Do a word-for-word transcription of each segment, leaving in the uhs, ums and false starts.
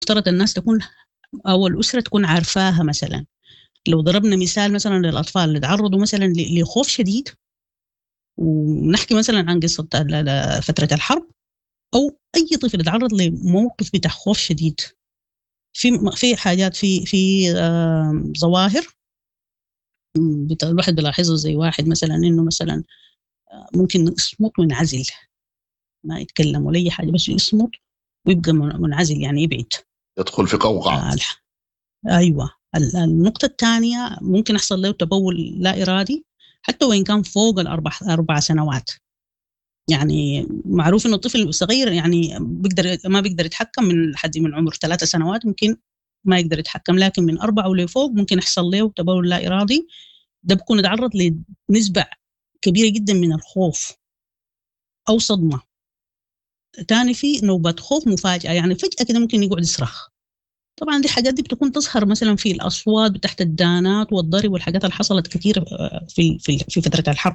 المفترض الناس تكون أو الأسرة تكون عارفاها. مثلا لو ضربنا مثال مثلا للأطفال اللي تعرضوا مثلا لخوف شديد، ونحكي مثلا عن قصة فترة الحرب، أو أي طفل يتعرض لموقف بتاع خوف شديد، في في حاجات في في آه ظواهر الواحد بلاحظه، زي واحد مثلا إنه مثلا ممكن يصمت وينعزل، ما يتكلم ولا أي حاجة، بس يصمت ويبقى منعزل، يعني يبعد، يدخل في قوقعة. آه أيوة. النقطة الثانية ممكن يحصل له تبول لا إرادي حتى وإن كان فوق الأربع أربع سنوات. يعني معروف إنه الطفل الصغير يعني بيقدر ما بيقدر يتحكم من حد من عمر ثلاثة سنوات، ممكن ما يقدر يتحكم، لكن من أربعة ولفوق ممكن يحصل له تبول لا إرادي. ده بيكون يتعرض لنسبة كبيرة جدا من الخوف أو صدمة. تاني في نوبة خوف مفاجئة، يعني فجأة كده ممكن يقعد يصرخ. طبعا دي حاجات دي بتكون تظهر مثلا في الأصوات تحت الدانات والضرب والحاجات اللي حصلت كثير في في في فترة الحرب.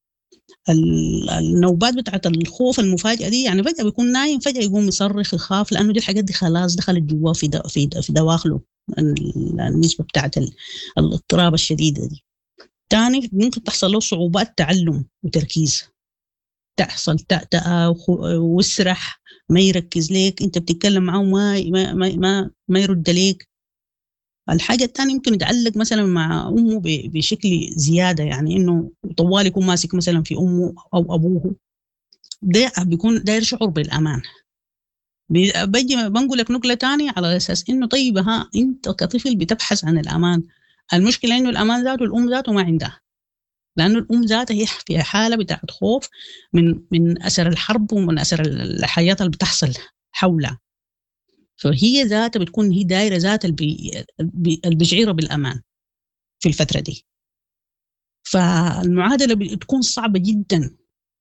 النوبات بتاعت الخوف المفاجئة دي، يعني فجأة بيكون نايم فجأة يقوم يصرخ يخاف، لأنه دي الحاجات دي خلاص دخلت جوا في دا في دا في دواخله النسبة بتاعت الاضطراب الشديدة دي. تاني ممكن تحصل له صعوبات تعلم وتركيز، تحصل تأتأة ويسرح، ما يركز ليك، انت بتتكلم معه ما ما ما ما يرد ليك. الحاجة الثانية يمكن يتعلق مثلا مع أمه بشكل زيادة، يعني إنه طوال يكون ماسك مثلا في أمه أو أبوه، ده بيكون داير شعور بالأمان. بيجي بنقول لك نقلة تانية على أساس إنه طيب ها أنت كطفل بتبحث عن الأمان. المشكلة إنه الأمان ذاته الأم ذاته ما عندها، لأنه الأم ذاتها هي في حالة بتاعت خوف من من أثر الحرب ومن أثر الحياة اللي بتحصل حولها، فهي ذاتها بتكون هي دايرة ذات البشعيرة بالأمان في الفترة دي. فالمعادلة بتكون صعبة جدا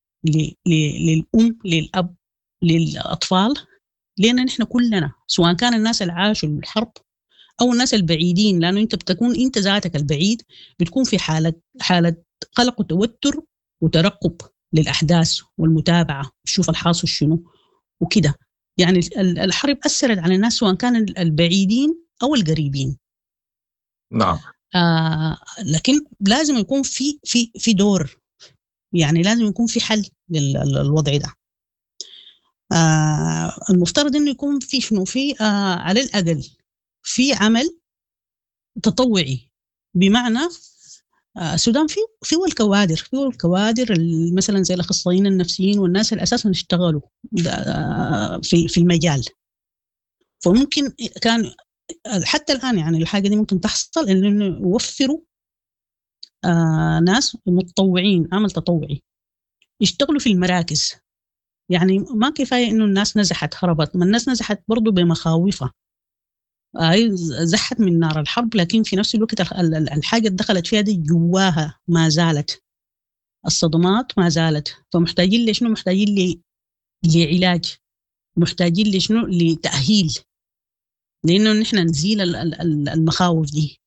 للأم للأب للأطفال، لأن نحن كلنا سواء كان الناس اللي عاشوا الحرب أو الناس البعيدين، لأنه أنت بتكون أنت ذاتك البعيد بتكون في حالة حالة قلق وتوتر وترقب للأحداث والمتابعة، شوف الحاصل شنو وكده. يعني الحرب أثرت على الناس سواء كان البعيدين أو القريبين. نعم. آه لكن لازم يكون في في في دور، يعني لازم يكون في حل للوضع ده. آه المفترض إنه يكون في شنو في آه على الأقل في عمل تطوعي، بمعنى السودان في في الكوادر في الكوادر مثلا زي الاخصائيين النفسيين والناس اللي اساسا اشتغلوا في في المجال، فممكن كان حتى الان يعني الحاجه دي ممكن تحصل انه يوفروا آه ناس متطوعين، عمل تطوعي يشتغلوا في المراكز. يعني ما كفايه انه الناس نزحت هربت، ما الناس نزحت برضو بمخاوفها، هاي زحت من نار الحرب، لكن في نفس الوقت الحاجة اللي دخلت فيها دي جواها ما زالت، الصدمات ما زالت. فمحتاجين لشنو؟ محتاجين لعلاج، محتاجين لشنو؟ لتأهيل، لأنه نحن نزيل المخاوف دي.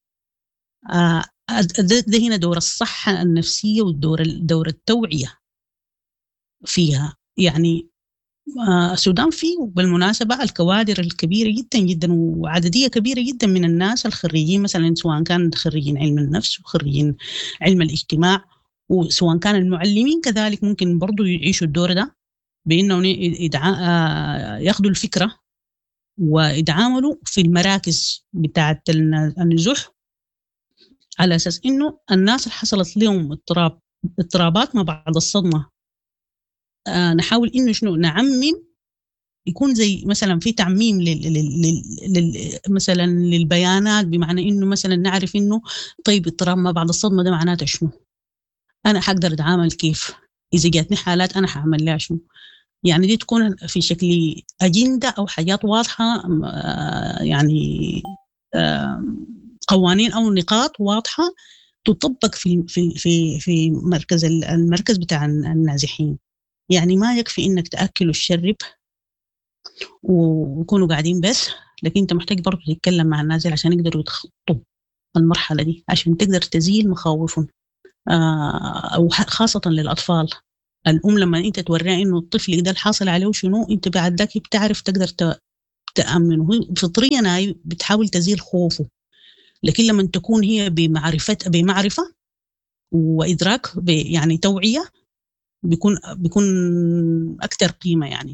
ده هنا دور الصحة النفسية والدور دور التوعية فيها. يعني السودان فيه بالمناسبة الكوادر الكبيرة جدا جدا وعددية كبيرة جدا من الناس الخريجين، مثلا سواء كان خريجين علم النفس وخريجين علم الاجتماع، وسواء كان المعلمين كذلك ممكن برضو يعيشوا الدور ده، بأنه ياخدوا الفكرة ويتعاملوا في المراكز بتاعة النزوح، على أساس إنه الناس اللي حصلت لهم اضطراب اضطرابات ما بعد الصدمة، آه نحاول إنه شنو نعمم، يكون زي مثلا في تعميم لل... لل... لل... مثلا للبيانات، بمعنى إنه مثلا نعرف إنه طيب اضطراب ما بعد الصدمة ده معناته شنو، أنا حقدر أتعامل كيف، إذا جاتني حالات أنا حعمل لها شنو. يعني دي تكون في شكل أجندة أو حاجات واضحة، آه يعني آه قوانين أو نقاط واضحة تطبق في في في في مركز المركز بتاع النازحين. يعني ما يكفي إنك تأكل وتشرب ويكونوا قاعدين بس، لكن أنت محتاج برضو تتكلم مع النازل عشان يقدروا يتخطوا المرحلة دي، عشان تقدر تزيل مخاوفهم، آه أو خاصة للأطفال. الأم لما أنت توريها إنه الطفل ده الحاصل عليه شنو، أنت بعد ذاك بتعرف تقدر تأمنه فطريا، هاي بتحاول تزيل خوفه. لكن لما تكون هي بمعرفة بمعرفة وإدراك يعني توعية بيكون بيكون أكثر قيمة يعني.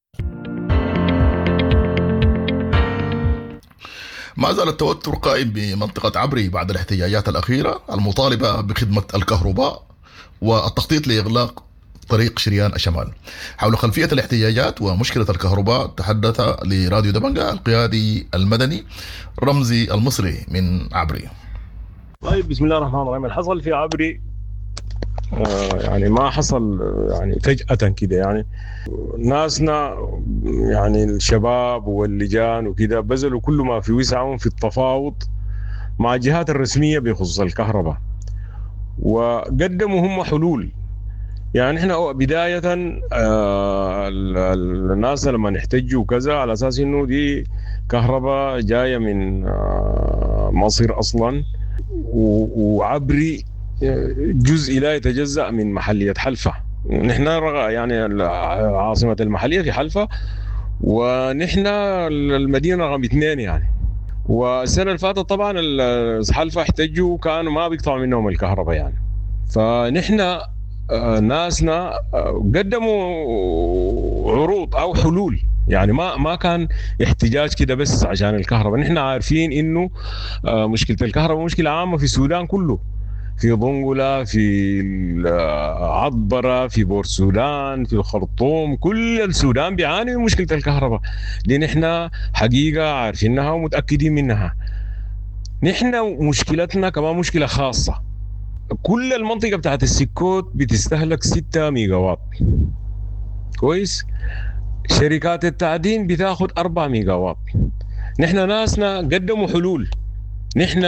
ما زال التوتر قائم بمنطقة عبري بعد الاحتجاجات الأخيرة المطالبة بخدمة الكهرباء والتخطيط لإغلاق طريق شريان الشمال. حول خلفية الاحتجاجات ومشكلة الكهرباء تحدث لراديو دبنجة القيادي المدني رمزي المصري من عبري. طيب، بسم الله الرحمن الرحيم. الحصل في عبري آه يعني ما حصل يعني فجأة كده، يعني ناسنا يعني الشباب واللجان وكده بذلوا كل ما في وسعهم في التفاوض مع الجهات الرسمية بخصوص الكهرباء، وقدموا هم حلول. يعني احنا بداية آه الناس لما نحتجوا كذا على اساس انه دي كهرباء جاية من آه مصر اصلا، وعبري جزء لا يتجزأ من محلية حلفة. نحن يعني عاصمة المحلية في حلفة، ونحن المدينة رقم اثنين يعني. والسنة اللي فاتت طبعا حلفة احتجوا كانوا ما بيقطعوا منهم الكهرباء يعني. فنحن ناسنا قدموا عروض او حلول، يعني ما ما كان احتجاج كده بس عشان الكهرباء. نحن عارفين انه مشكلة الكهرباء مشكلة عامة في السودان كله، في ضنقلة، في عطبرة، في بور السودان، في الخرطوم، كل السودان بيعاني من مشكلة الكهرباء دي. نحن حقيقة عارفينها ومتأكدين منها. نحن مشكلتنا كمان مشكلة خاصة. كل المنطقة بتاعت السكوت بتستهلك ستة ميجا واط، كويس. شركات التعدين بتاخد أربعة ميجا واط. نحن ناسنا قدموا حلول. نحن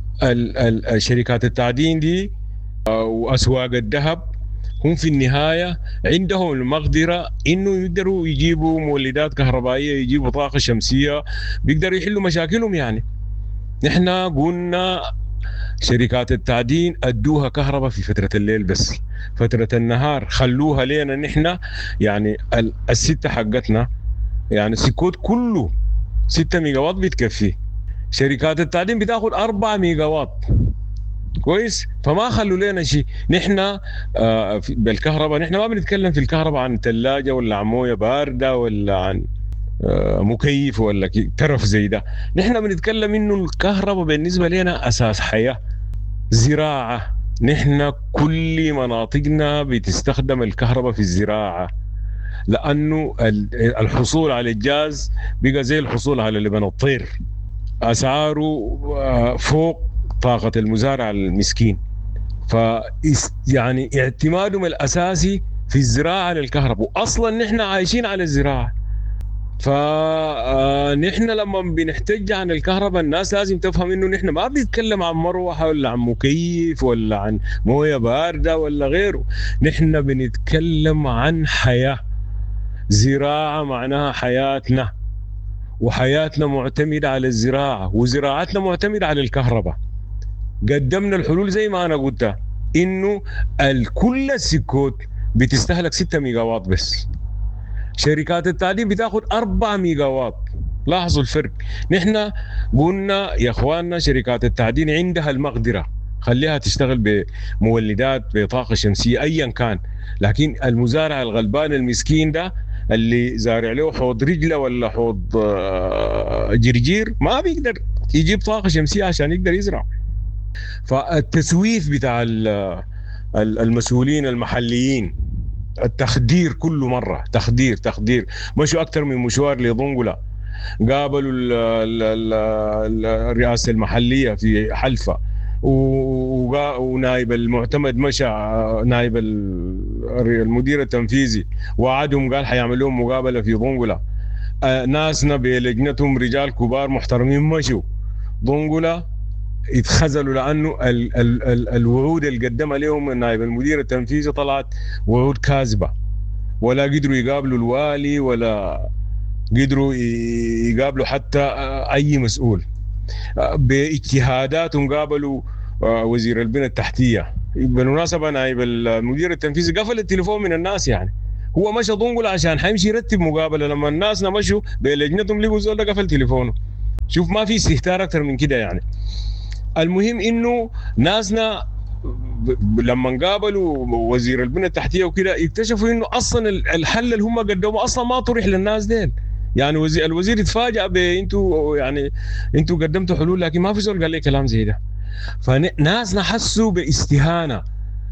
الشركات التعدين دي وأسواق الذهب هم في النهاية عندهم المقدرة إنه يقدروا يجيبوا مولدات كهربائية، يجيبوا طاقة شمسية، بيقدروا يحلوا مشاكلهم يعني. نحن قلنا شركات التعدين أدوها كهرباء في فترة الليل بس، فترة النهار خلوها لنا نحن يعني الستة حقتنا يعني سكوت كله ستة ميجا واط بتكفي. شركات التعدين بتاخد أربعة ميجا واط، كويس. فما خلوا لنا شيء. نحن آه بالكهرباء نحن ما بنتكلم في الكهرباء عن ثلاجة ولا عن موية باردة ولا عن آه مكيف ولا ترف زي ده. نحن بنتكلم إنه الكهرباء بالنسبة لنا أساس حياة. زراعة، نحن كل مناطقنا بتستخدم الكهرباء في الزراعة، لأنه الحصول على الجاز بقى زي الحصول على لبن الطير، أسعاره فوق طاقة المزارع المسكين. ف يعني اعتمادهم الأساسي في الزراعة للكهرباء، وأصلا نحن عايشين على الزراعة. فنحن لما بنحتج عن الكهرباء الناس لازم تفهم إنه نحن ما بنتكلم عن مروحة ولا عن مكيف ولا عن موية باردة ولا غيره. نحن بنتكلم عن حياة. زراعة معناها حياتنا، وحياتنا معتمدة على الزراعة، وزراعتنا معتمدة على الكهرباء. قدمنا الحلول زي ما أنا قلت، إنه الكل السكوت بتستهلك ستة ميجا واط بس. شركات التعدين بتاخد أربعة ميجا واط. لاحظوا الفرق. نحن قلنا يا أخواننا شركات التعدين عندها المقدرة، خليها تشتغل بمولدات بطاقة شمسية أيا كان، لكن المزارع الغلبان المسكين ده اللي زارع له حوض رجله ولا حوض جرجير ما بيقدر يجيب طاقة شمسية عشان يقدر يزرع. فالتسويف بتاع المسؤولين المحليين، التخدير كل مرة، تخدير تخدير. مشوا أكثر من مشوار لضنقلة، قابلوا الرئاسة المحلية في حلفة، ونائب المعتمد مشى نائب المدير التنفيذي وعدهم قال حيعمل لهم مقابلة في ضنقلة. ناسنا بلجنتهم رجال كبار محترمين مشوا ضنقلة، اتخزلوا لأنه ال ال ال الوعود اللي قدمها لهم نائب المدير التنفيذي طلعت وعود كاذبة، ولا قدروا يقابلوا الوالي ولا قدروا يقابلوا حتى أي مسؤول. باجتهاداتهم قابلوا وزير البنى التحتية. بالمناسبة نائب المدير التنفيذي قفل التليفون من الناس يعني، هو مشى دنقل عشان حيمشي يرتب مقابله، لما الناس مشوا بلجنتهم لقوا زول ده قفل تليفونه. شوف ما في استهتار اكثر من كده يعني. المهم انه ناسنا لما قابلوا وزير البنى التحتيه وكده اكتشفوا انه اصلا الحل اللي هم قدموه اصلا ما طرح للناس ديل. يعني وزير الوزير اتفاجأ بانتوا يعني انتوا قدمتوا حلول لكن ما في زول قال لي كلام زي ده. فناسنا حسوا باستهانه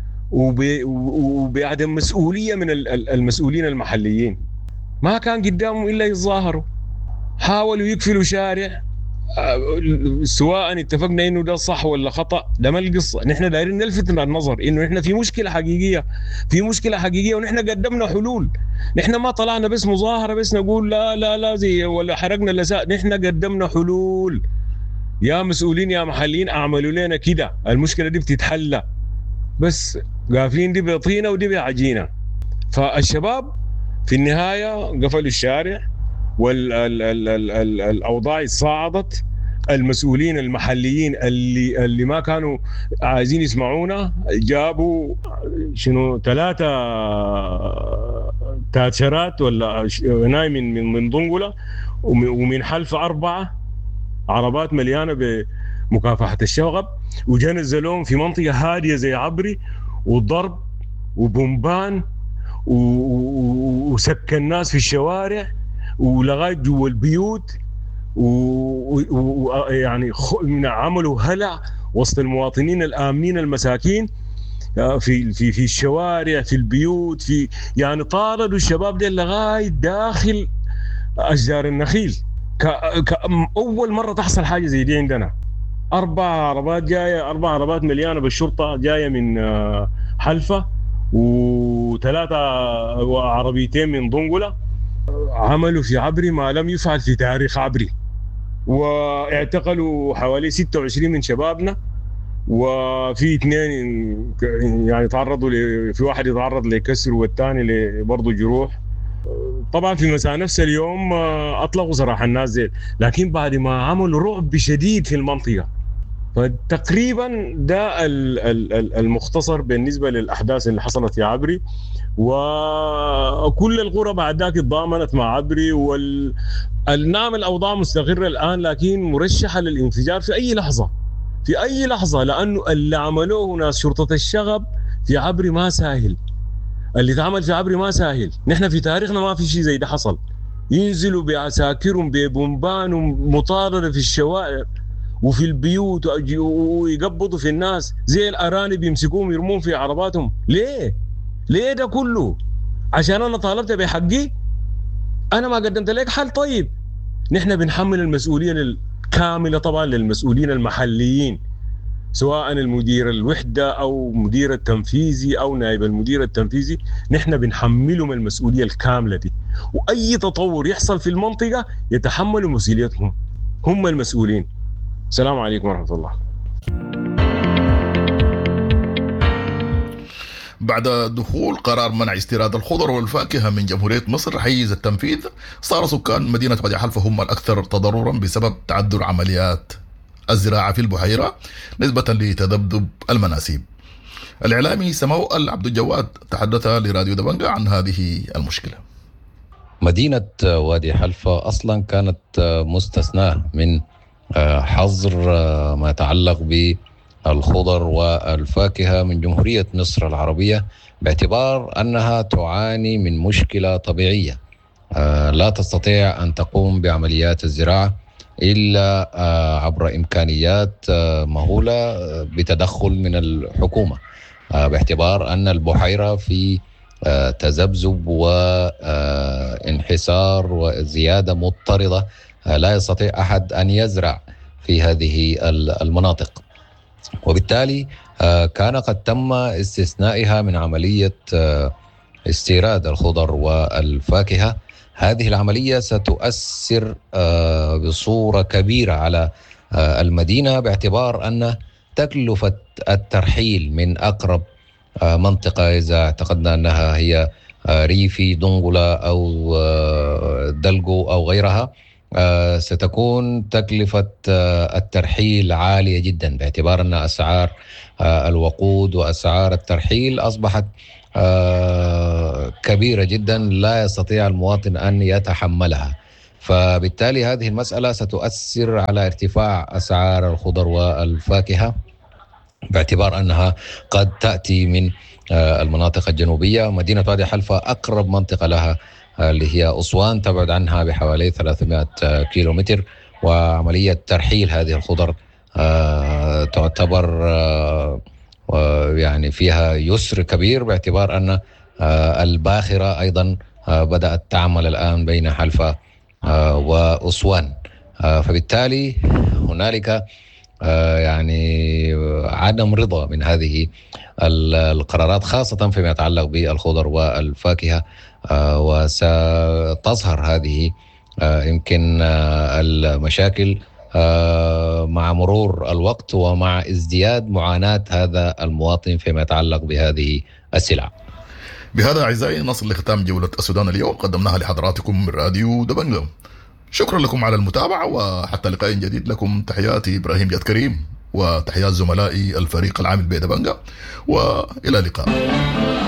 وبعدم مسؤوليه من المسؤولين المحليين. ما كان قدامهم الا يتظاهروا، حاولوا يقفلوا شارع سواء اتفقنا انه ده صح ولا خطا، ده ما القصه. نحن دايرين نلفت النظر انه نحن في مشكله حقيقيه، في مشكله حقيقيه ونحن قدمنا حلول. نحن ما طلعنا بس مظاهره بس نقول لا لا لا زي ولا حرقنا اللساء، نحن قدمنا حلول. يا مسؤولين يا محليين اعملوا لنا كده، المشكله دي بتتحل، بس قافلين دي بطينه ودي بعجينه. فالشباب في النهايه قفلوا الشارع والاوضاع صعدت. المسؤولين المحليين اللي اللي ما كانوا عايزين يسمعونا جابوا شنو ثلاثه تاشرات ولا ناي من من من ضنقله ومن حلف اربعه عربات مليانه بمكافحه الشغب، وجا نزلوهم في منطقه هاديه زي عبري وضرب وبومبان وسكن الناس في الشوارع ولغايه جوا البيوت، ويعني عملوا هلع وسط المواطنين الآمنين المساكين في في في الشوارع في البيوت، في يعني طاردوا الشباب دي لغايه داخل اشجار النخيل. كأول مره تحصل حاجه زي دي عندنا. اربع عربات جايه، اربع عربات مليانه بالشرطه جايه من حلفه، وثلاثه عربيتين من ضنقله، عملوا في عبري ما لم يفعل في تاريخ عبري. واعتقلوا حوالي ستة وعشرين من شبابنا، وفي اثنين يعني تعرضوا ل... في واحد يتعرض لكسر والثاني برضه جروح. طبعا في مساء نفس اليوم اطلقوا سراح الناس زي، لكن بعد ما عملوا رعب شديد في المنطقه. فتقريبا ده المختصر بالنسبه للاحداث اللي حصلت في عبري. وكل القرى بعد ذاك اتضامنت مع عبري، والنعم الاوضاع مستقره الان، لكن مرشحه للانفجار في اي لحظه، في اي لحظه، لانه اللي عملوه ناس شرطه الشغب في عبري ما سهل. اللي اتعمل في عبري ما سهل. نحن في تاريخنا ما في شيء زي ده حصل. ينزلوا بعساكرهم ببومبان ومطاردة في الشوارع وفي البيوت ويقبضوا في الناس زي الارانب، يمسكوهم يرمون في عرباتهم. ليه؟ ليه ده كله؟ عشان انا طالبت بحقي؟ انا ما قدمت لك حل؟ طيب نحن بنحمل المسؤوليه الكامله طبعا للمسؤولين المحليين، سواء المدير الوحده او مدير التنفيذي او نائب المدير التنفيذي. نحن بنحملهم المسؤوليه الكامله دي، واي تطور يحصل في المنطقه يتحملوا مسؤوليتهم، هم المسؤولين. السلام عليكم ورحمه الله. بعد دخول قرار منع استيراد الخضر والفاكهة من جمهورية مصر حيز التنفيذ، صار سكان مدينة وادي حلفة هم الأكثر تضررا بسبب تعذر عمليات الزراعة في البحيرة نسبة لتذبذب المناسيب. الإعلامي سمو عبد الجواد تحدث لراديو دبنجة عن هذه المشكلة. مدينة وادي حلفة أصلا كانت مستثناة من حظر ما يتعلق بالخضر والفاكهة من جمهورية مصر العربية، باعتبار أنها تعاني من مشكلة طبيعية لا تستطيع أن تقوم بعمليات الزراعة إلا عبر إمكانيات مهولة بتدخل من الحكومة، باعتبار أن البحيرة في تذبذب وانحسار وزيادة مضطردة، لا يستطيع أحد أن يزرع في هذه المناطق، وبالتالي كان قد تم استثنائها من عملية استيراد الخضر والفاكهة. هذه العملية ستؤثر بصورة كبيرة على المدينة، باعتبار أن تكلفة الترحيل من أقرب منطقة، إذا اعتقدنا أنها هي ريفي دنقلة أو دلقو أو غيرها، ستكون تكلفة الترحيل عالية جدا، باعتبار أن أسعار الوقود وأسعار الترحيل أصبحت كبيرة جدا لا يستطيع المواطن أن يتحملها. فبالتالي هذه المسألة ستؤثر على ارتفاع أسعار الخضر والفاكهة، باعتبار أنها قد تأتي من المناطق الجنوبية. مدينة وادي حلفا أقرب منطقة لها اللي هي أسوان تبعد عنها بحوالي ثلاثمائة كيلومتر، وعملية ترحيل هذه الخضر تعتبر يعني فيها يسر كبير، باعتبار أن الباخرة أيضا بدأت تعمل الآن بين حلفا وأسوان. فبالتالي هنالك يعني عدم رضا من هذه القرارات، خاصة فيما يتعلق بالخضر والفاكهة، وستظهر هذه يمكن المشاكل مع مرور الوقت ومع ازدياد معاناة هذا المواطن فيما يتعلق بهذه السلع. بهذا أعزائي نصل لختام جولة السودان اليوم، قدمناها لحضراتكم من راديو دبنجة. شكرا لكم على المتابعة، وحتى لقاء جديد. لكم تحياتي إبراهيم جاد كريم، وتحيات زملائي الفريق العامل بدبنجة، وإلى اللقاء.